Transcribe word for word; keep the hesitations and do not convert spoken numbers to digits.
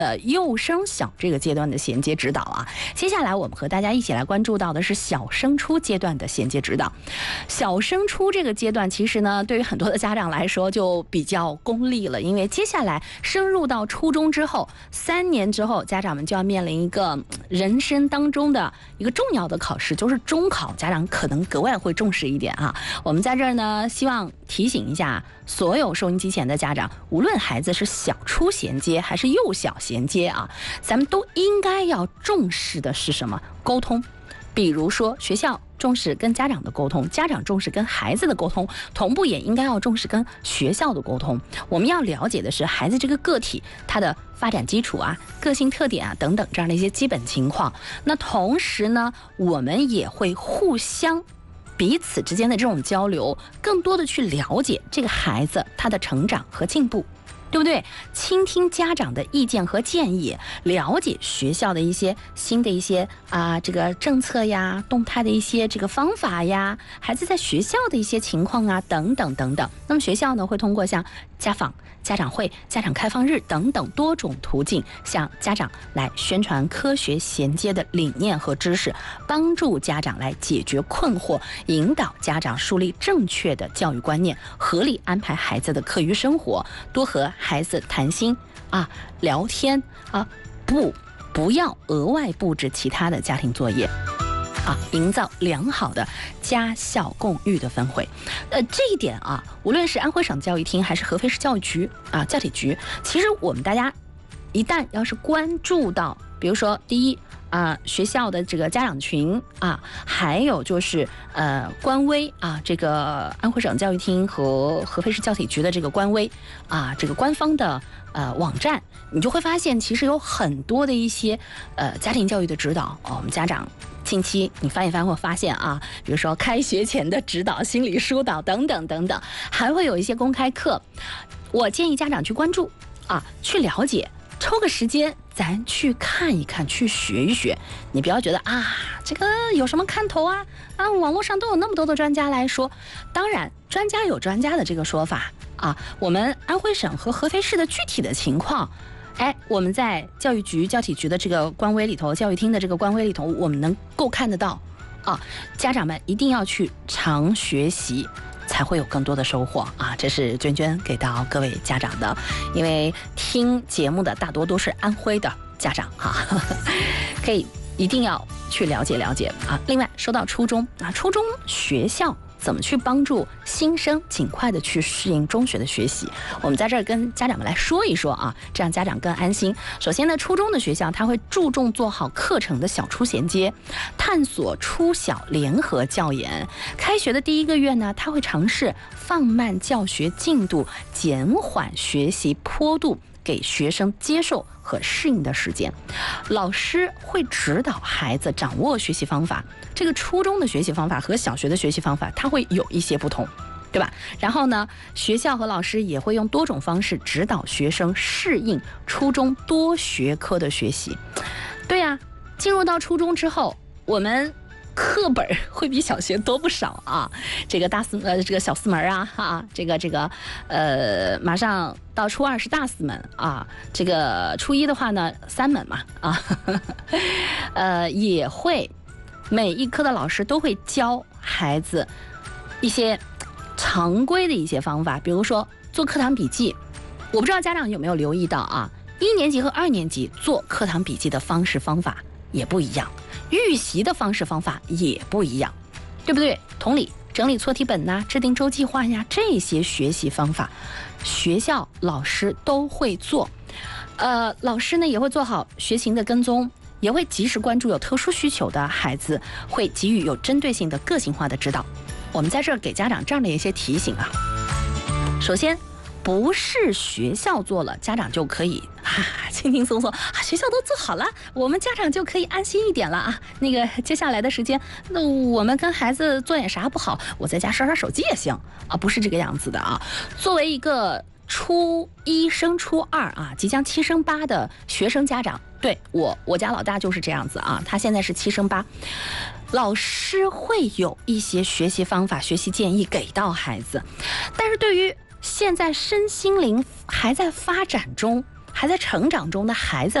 呃，幼升小这个阶段的衔接指导啊，接下来我们和大家一起来关注到的是小升初阶段的衔接指导。小升初这个阶段，其实呢，对于很多的家长来说就比较功利了，因为接下来升入到初中之后，三年之后，家长们就要面临一个人生当中的一个重要的考试，就是中考，家长可能格外会重视一点啊。我们在这儿呢，希望提醒一下所有收音机前的家长，无论孩子是小初衔接还是幼小衔接啊，咱们都应该要重视的是什么？沟通。比如说学校重视跟家长的沟通，家长重视跟孩子的沟通，同步也应该要重视跟学校的沟通。我们要了解的是孩子这个个体他的发展基础啊、个性特点啊等等这样的一些基本情况。那同时呢，我们也会互相彼此之间的这种交流，更多的去了解这个孩子他的成长和进步，对不对？倾听家长的意见和建议，了解学校的一些新的一些啊、呃、这个政策呀、动态的一些这个方法呀，孩子在学校的一些情况啊等等等等。那么学校呢会通过像家访、家长会、家长开放日等等多种途径，向家长来宣传科学衔接的理念和知识，帮助家长来解决困惑，引导家长树立正确的教育观念，合理安排孩子的课余生活，多和孩子谈心啊、聊天啊，不不要额外布置其他的家庭作业。啊，营造良好的家校共育的氛围，呃，这一点啊，无论是安徽省教育厅还是合肥市教育局啊教体局，其实我们大家一旦要是关注到，比如说第一啊、呃，学校的这个家长群啊，还有就是呃官微啊，这个安徽省教育厅和合肥市教体局的这个官微啊，这个官方的呃网站，你就会发现其实有很多的一些呃家庭教育的指导，哦、我们家长。近期你翻一翻会发现啊，比如说开学前的指导、心理疏导等等等等，还会有一些公开课。我建议家长去关注啊，去了解，抽个时间咱去看一看，去学一学。你不要觉得啊，这个有什么看头啊啊，网络上都有那么多的专家来说。当然，专家有专家的这个说法啊，我们安徽省和合肥市的具体的情况。哎，我们在教育局、教体局的这个官微里头，教育厅的这个官微里头，我们能够看得到啊。家长们一定要去常学习，才会有更多的收获啊！这是娟娟给到各位家长的，因为听节目的大多都是安徽的家长哈、啊，可以一定要去了解了解啊。另外，说到初中啊，初中学校怎么去帮助新生尽快的去适应中学的学习？我们在这儿跟家长们来说一说啊，这样家长更安心。首先呢，初中的学校它会注重做好课程的小初衔接，探索初小联合教研。开学的第一个月呢，它会尝试放慢教学进度，减缓学习坡度，给学生接受和适应的时间。老师会指导孩子掌握学习方法，这个初中的学习方法和小学的学习方法它会有一些不同，对吧？然后呢，学校和老师也会用多种方式指导学生适应初中多学科的学习。对呀、啊，进入到初中之后，我们课本会比小学多不少啊！这个大四呃，这个小四门啊，哈，这个这个呃，马上到初二是大四门啊，这个初一的话呢，三门嘛啊，呵呵呃，也会每一科的老师都会教孩子一些常规的一些方法，比如说做课堂笔记。我不知道家长有没有留意到啊，一年级和二年级做课堂笔记的方式方法也不一样。预习的方式方法也不一样，对不对？同理，整理错题本呐、啊，制定周计划呀，这些学习方法，学校老师都会做。呃，老师呢也会做好学情的跟踪，也会及时关注有特殊需求的孩子，会给予有针对性的个性化的指导。我们在这儿给家长这样的一些提醒啊。首先，不是学校做了，家长就可以啊轻轻松松啊，学校都做好了，我们家长就可以安心一点了啊。那个接下来的时间，那我们跟孩子做点啥不好，我在家刷刷手机也行啊，不是这个样子的啊。作为一个初一升初二啊，即将七升八的学生家长，对我我家老大就是这样子啊，他现在是七升八，老师会有一些学习方法、学习建议给到孩子，但是对于现在身心灵还在发展中还在成长中的孩子